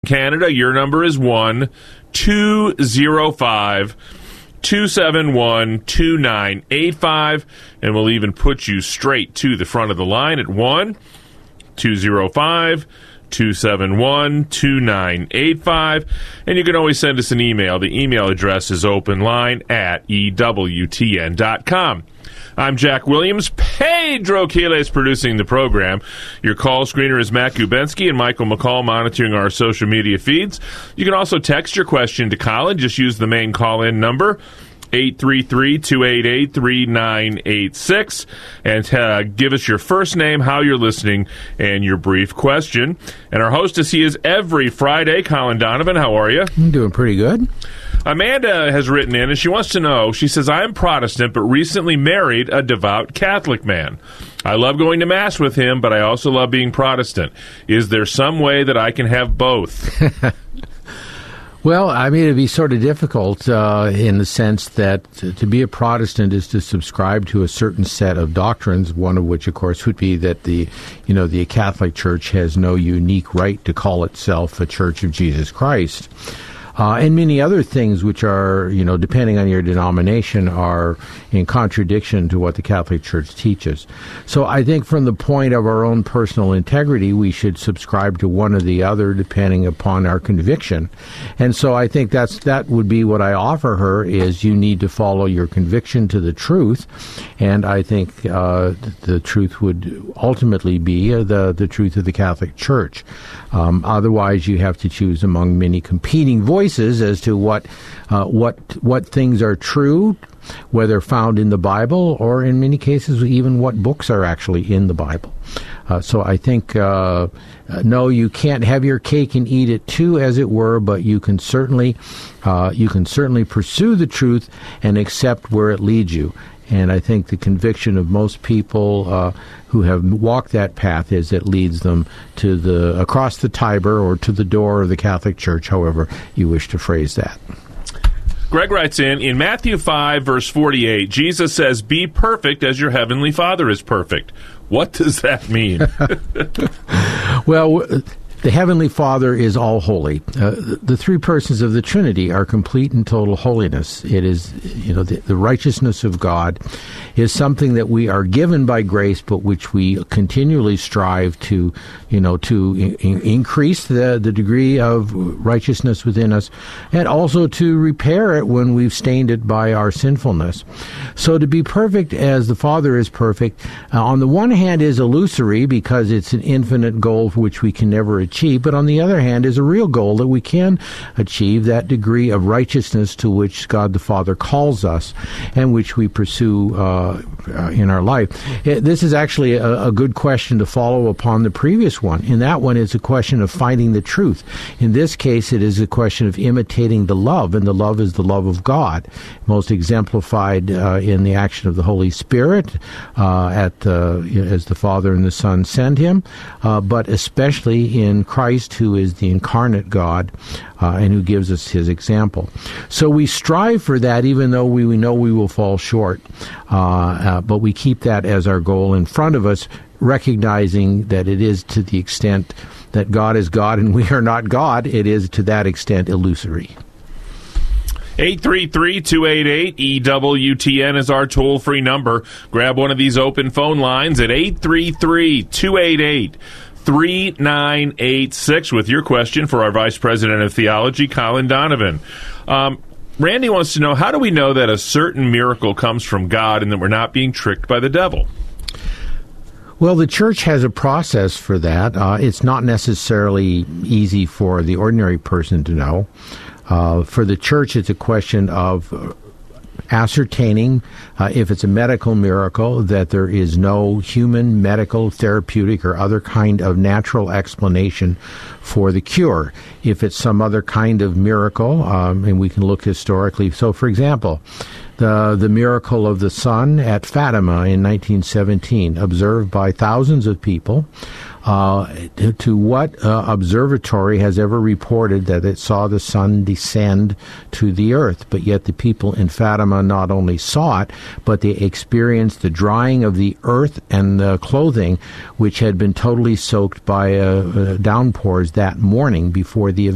Canada, your number is 1-205-271-2985, and we'll even put you straight to the front of the line at 1-205-271-2985, and you can always send us an email. The email address is openline@ewtn.com. I'm Jack Williams. Pedro Quiles producing the program. Your call screener is Matt Gubensky and Michael McCall monitoring our social media feeds. You can also text your question to Colin. Just use the main call-in number, 833-288-3986, and give us your first name, how you're listening, and your brief question. And our hostess, he is every Friday, Colin Donovan. How are you? I'm doing pretty good. Amanda has written in, and she wants to know, she says, I am Protestant, but recently married a devout Catholic man. I love going to Mass with him, but I also love being Protestant. Is there some way that I can have both? Well, I mean, it'd be sort of difficult in the sense that to be a Protestant is to subscribe to a certain set of doctrines, one of which, of course, would be that the Catholic Church has no unique right to call itself a Church of Jesus Christ. And many other things which are, depending on your denomination, are in contradiction to what the Catholic Church teaches. So I think from the point of our own personal integrity, we should subscribe to one or the other depending upon our conviction. And so I think that would be what I offer her, is you need to follow your conviction to the truth. And I think the truth would ultimately be the truth of the Catholic Church. Otherwise, you have to choose among many competing voices as to what things are true, whether found in the Bible, or in many cases even what books are actually in the Bible. So I think no, you can't have your cake and eat it too, as it were, but you can certainly pursue the truth and accept where it leads you. And I think the conviction of most people who have walked that path is it leads them to across the Tiber or to the door of the Catholic Church, however you wish to phrase that. Greg writes in Matthew 5, verse 48, Jesus says, be perfect as your heavenly Father is perfect. What does that mean? Well, the Heavenly Father is all holy. The three persons of the Trinity are complete and total holiness. It is, the righteousness of God is something that we are given by grace, but which we continually strive to increase the degree of righteousness within us, and also to repair it when we've stained it by our sinfulness. So to be perfect as the Father is perfect, on the one hand is illusory because it's an infinite goal for which we can never achieve, but on the other hand is a real goal that we can achieve, that degree of righteousness to which God the Father calls us and which we pursue in our life. This is actually a good question to follow upon the previous one. In that one, it's a question of finding the truth. In this case, it is a question of imitating the love, and the love is the love of God, most exemplified in the action of the Holy Spirit as the Father and the Son send him, but especially in Christ, who is the incarnate God and who gives us his example. So we strive for that, even though we know we will fall short, but we keep that as our goal in front of us, recognizing that it is to the extent that God is God and we are not God, it is to that extent illusory. 833-288-EWTN is our toll-free number. Grab one of these open phone lines at 833-288-3986 with your question for our Vice President of Theology, Colin Donovan. Randy wants to know, how do we know that a certain miracle comes from God and that we're not being tricked by the devil? Well, the church has a process for that. It's not necessarily easy for the ordinary person to know. For the church, it's a question of ascertaining, if it's a medical miracle, that there is no human, medical, therapeutic, or other kind of natural explanation for the cure. If it's some other kind of miracle, and we can look historically. So, for example, the miracle of the sun at Fatima in 1917, observed by thousands of people. To what observatory has ever reported that it saw the sun descend to the earth? But yet the people in Fatima not only saw it, but they experienced the drying of the earth and the clothing, which had been totally soaked by downpours that morning before the event.